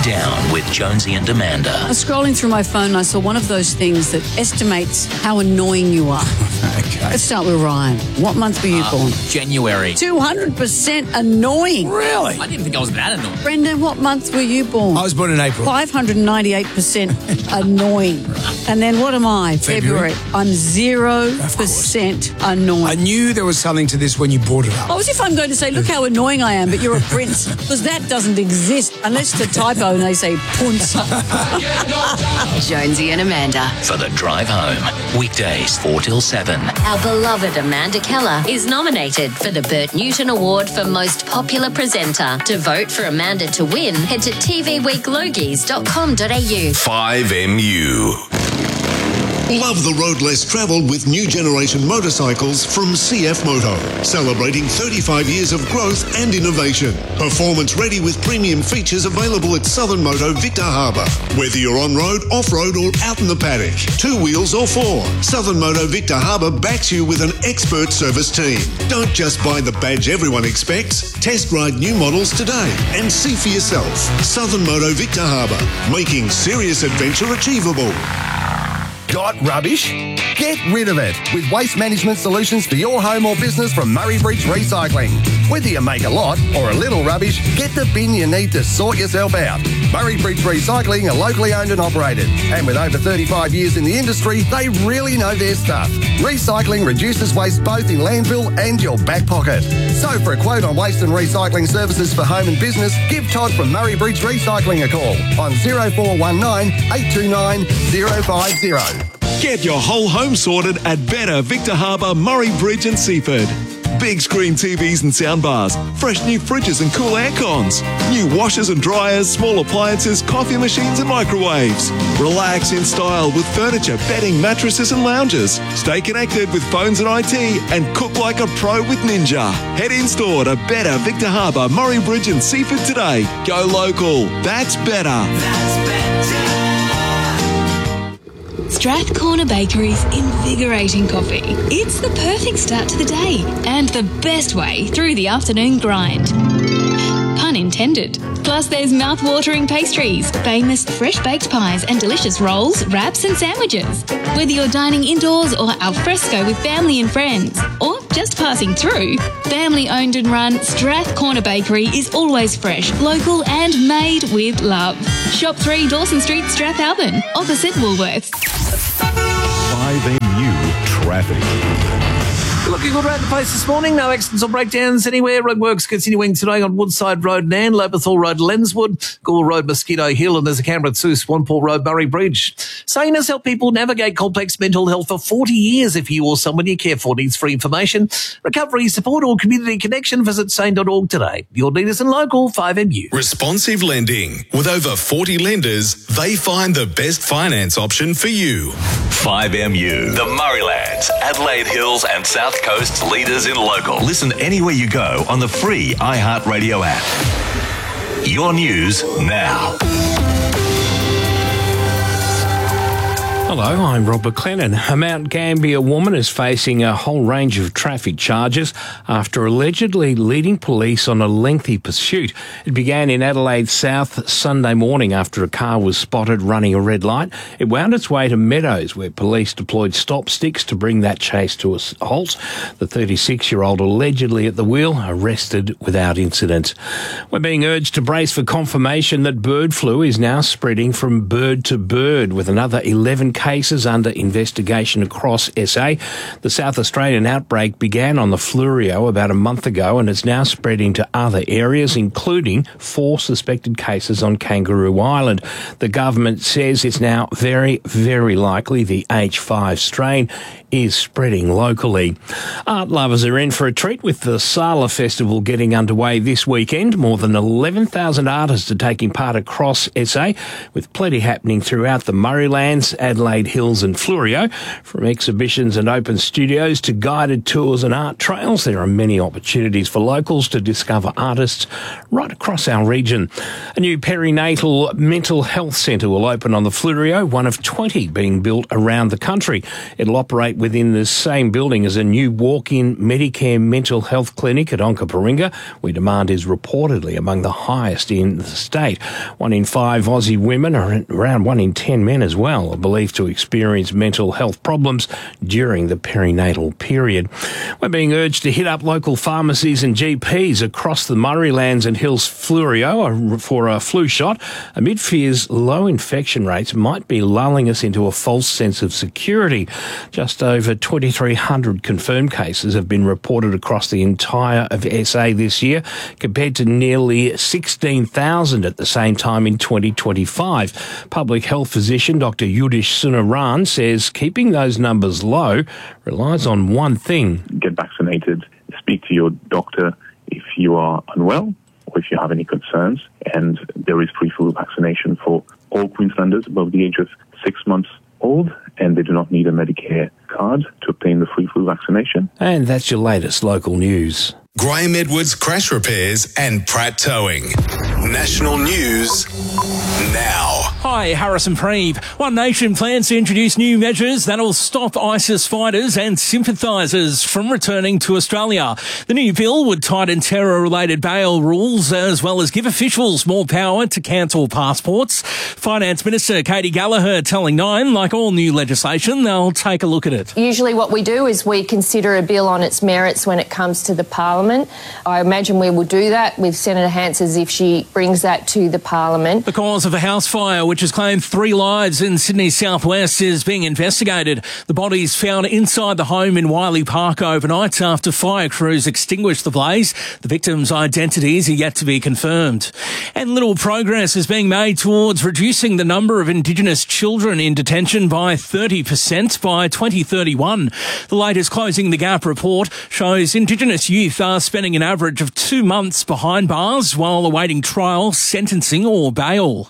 Down with Jonesy and Amanda. I was scrolling through my phone and I saw one of those things that estimates how annoying you are. Okay. Let's start with Ryan. What month were you born? January. 200% annoying. Really? I didn't think I was that annoying. Brendan, what month were you born? I was born in April. 598% annoying. And then what am I? February. I'm 0% annoying. I knew there was something to this when you brought it up. Oh, as if I'm going to say, look how annoying I am, but you're a prince. Because that doesn't exist unless it's a typo and they say punce. Jonesy and Amanda. For the drive home. Weekdays 4 till 7. Our beloved Amanda Keller is nominated for the Bert Newton Award for Most Popular Presenter. To vote for Amanda to win, head to tvweeklogies.com.au. 5MU. Love the road less travelled with new generation motorcycles from CF Moto. Celebrating 35 years of growth and innovation. Performance ready with premium features available at Southern Moto Victor Harbour. Whether you're on-road, off-road or out in the paddock, 2 wheels or 4, Southern Moto Victor Harbour backs you with an expert service team. Don't just buy the badge everyone expects. Test ride new models today and see for yourself. Southern Moto Victor Harbour, making serious adventure achievable. Got rubbish? Get rid of it with waste management solutions for your home or business from Murray Bridge Recycling. Whether you make a lot or a little rubbish, get the bin you need to sort yourself out. Murray Bridge Recycling are locally owned and operated, and with over 35 years in the industry, they really know their stuff. Recycling reduces waste both in landfill and your back pocket. So for a quote on waste and recycling services for home and business, give Todd from Murray Bridge Recycling a call on 0419 829 050. Get your whole home sorted at Better Victor Harbour, Murray Bridge and Seaford. Big screen TVs and soundbars, fresh new fridges and cool air cons, new washers and dryers, small appliances, coffee machines and microwaves. Relax in style with furniture, bedding, mattresses and lounges. Stay connected with phones and IT and cook like a pro with Ninja. Head in store to Better Victor Harbour, Murray Bridge and Seaford today. Go local. That's better. That's better. Strathcorner Bakery's invigorating coffee. It's the perfect start to the day and the best way through the afternoon grind. Pun intended. Plus there's mouth-watering pastries, famous fresh-baked pies and delicious rolls, wraps and sandwiches. Whether you're dining indoors or al fresco with family and friends, or just passing through, family-owned and run, Strathcorner Bakery is always fresh, local and made with love. Shop 3 Dawson Street, Strathalbyn, opposite Woolworths. 5MU Traffic. Looking good around the place this morning. No accidents or breakdowns anywhere. Roadworks continuing today on Woodside Road, Nan, Lobethal Road, Lenswood, Gore Road, Mosquito Hill, and there's a Canberra Sue, Swanpool Road, Murray Bridge. Saying has helped people navigate complex mental health for 40 years. If you or someone you care for needs free information, recovery support or community connection, visit sane.org today. Your leaders and local 5MU. Responsive lending. With over 40 lenders, they find the best finance option for you. 5MU. The Murraylands, Adelaide Hills and South Coast's leaders in local. Listen anywhere you go on the free iHeartRadio app. Your news now. Hello, I'm Rob McLennan. A Mount Gambier woman is facing a whole range of traffic charges after allegedly leading police on a lengthy pursuit. It began in Adelaide South Sunday morning after a car was spotted running a red light. It wound its way to Meadows, where police deployed stop sticks to bring that chase to a halt. The 36-year-old allegedly at the wheel, arrested without incident. We're being urged to brace for confirmation that bird flu is now spreading from bird to bird, with another 11 cases under investigation across SA. The South Australian outbreak began on the Fleurieu about a month ago and is now spreading to other areas, including 4 suspected cases on Kangaroo Island. The government says it's now very, very likely the H5 strain is spreading locally. Art lovers are in for a treat with the Sala Festival getting underway this weekend. More than 11,000 artists are taking part across SA, with plenty happening throughout the Murraylands, Adelaide Adelaide Hills and Fleurieu. From exhibitions and open studios to guided tours and art trails, there are many opportunities for locals to discover artists right across our region. A new perinatal mental health centre will open on the Fleurieu, one of 20 being built around the country. It'll operate within the same building as a new walk-in Medicare mental health clinic at Onkaparinga, where demand is reportedly among the highest in the state. 1 in 5 Aussie women, or around 1 in 10 men as well, are believed to experience mental health problems during the perinatal period. We're being urged to hit up local pharmacies and GPs across the Murraylands and Hills Fleurieu for a flu shot, amid fears low infection rates might be lulling us into a false sense of security. Just over 2,300 confirmed cases have been reported across the entire of SA this year, compared to nearly 16,000 at the same time in 2025. Public health physician Dr. Yudish Sunaran says keeping those numbers low relies on one thing. Get vaccinated, speak to your doctor if you are unwell or if you have any concerns, and there is free flu vaccination for all Queenslanders above the age of 6 months old, and they do not need a Medicare card to obtain the free flu vaccination. And that's your latest local news. Graham Edwards Crash Repairs and Pratt Towing. National news now. Hi, Harrison Preeve. One Nation plans to introduce new measures that will stop ISIS fighters and sympathisers from returning to Australia. The new bill would tighten terror-related bail rules as well as give officials more power to cancel passports. Finance Minister Katie Gallagher telling Nine, like all new legislation, they'll take a look at it. Usually what we do is we consider a bill on its merits when it comes to the Parliament. I imagine we will do that with Senator Hansers if she brings that to the Parliament. The cause of a house fire which has claimed 3 lives in Sydney's southwest is being investigated. The bodies found inside the home in Wiley Park overnight after fire crews extinguished the blaze. The victims' identities are yet to be confirmed. And little progress is being made towards reducing the number of Indigenous children in detention by 30% by 2031. The latest Closing the Gap report shows Indigenous youth are spending an average of 2 months behind bars while awaiting trial, sentencing or bail.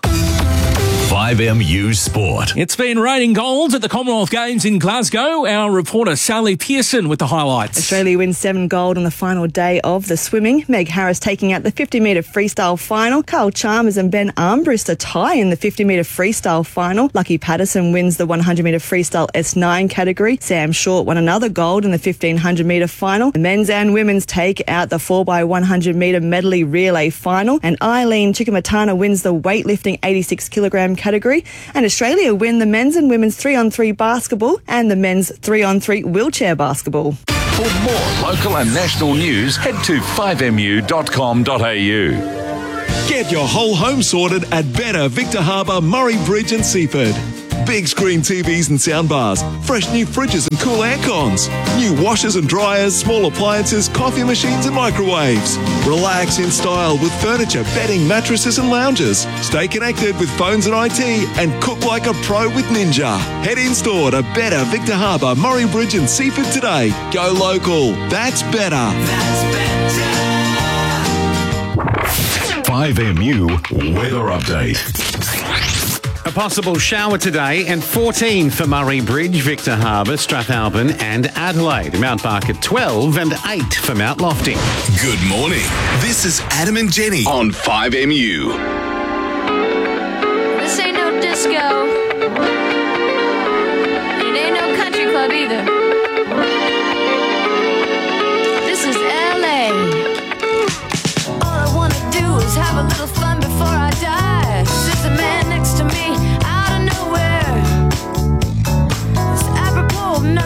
5MU Sport. It's been raining gold at the Commonwealth Games in Glasgow. Our reporter Sally Pearson with the highlights. Australia wins 7 gold on the final day of the swimming. Meg Harris taking out the 50-metre freestyle final. Carl Chalmers and Ben Armbrust a tie in the 50-metre freestyle final. Lucky Patterson wins the 100-metre freestyle S9 category. Sam Short won another gold in the 1500-metre final. The men's and women's take out the 4x100-metre medley relay final. And Eileen Chikamatana wins the weightlifting 86-kilogram category, and Australia win the men's and women's 3-on-3 basketball and the men's 3-on-3 wheelchair basketball. For more local and national news, head to 5mu.com.au. Get your whole home sorted at Better Victor Harbour, Murray Bridge and Seaford. Big screen TVs and soundbars, fresh new fridges and cool air cons, new washers and dryers, small appliances, coffee machines and microwaves. Relax in style with furniture, bedding, mattresses and lounges. Stay connected with phones and IT and cook like a pro with Ninja. Head in store to Better Victor Harbour, Murray Bridge and Seaford today. Go local. That's better. 5MU Weather Update. A possible shower today and 14 for Murray Bridge, Victor Harbour, Strathalbyn and Adelaide. Mount Barker 12 and 8 for Mount Lofty. Good morning. This is Adam and Jenny on 5MU. This ain't no disco. It ain't no country club either.